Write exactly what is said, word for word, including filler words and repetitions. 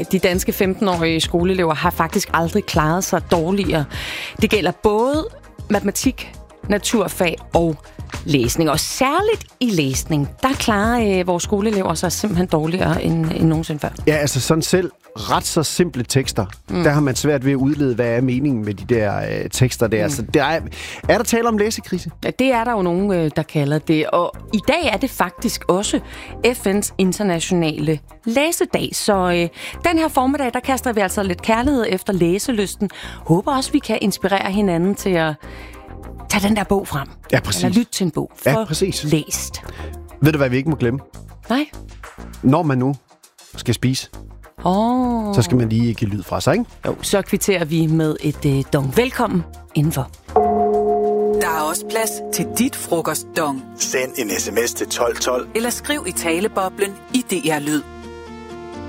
Nej, de danske femten-årige skoleelever har faktisk aldrig klaret sig dårligere. Det gælder både matematik, naturfag og læsning. Og særligt i læsning, der klarer øh, vores skoleelever sig simpelthen dårligere end, end nogensinde før. Ja, altså sådan selv ret så simple tekster, mm. der har man svært ved at udlede, hvad er meningen med de der øh, tekster der. Mm. Så der er, er der tale om læsekrise? Ja, det er der jo nogen, øh, der kalder det. Og i dag er det faktisk også F N's internationale læsedag. Så øh, den her formiddag, der kaster vi altså lidt kærlighed efter læselysten. Håber også, vi kan inspirere hinanden til at tage den der bog frem. Ja, præcis. Eller lytte til en bog. For ja, præcis. Læst. Ved du, hvad vi ikke må glemme? Nej. Når man nu skal spise, oh. så skal man lige give lyd fra sig, ikke? Jo, så kvitterer vi med et øh, dong. Velkommen indenfor. Der er også plads til dit frokostdong. Send en sms til tolv tolv. Eller skriv i taleboblen i D R Lyd.